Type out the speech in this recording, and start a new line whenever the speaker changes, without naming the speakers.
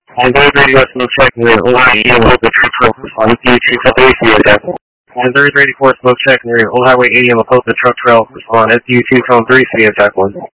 And third radio smoke check near Old Highway 80 on Mapoka Truck Trail. Respond SDU 2 Tone 3 CSX. And third radio smoke check near Old Highway 80 on Mapoka Truck Trail. Respond SDU 2 Tone 3 CSX 1.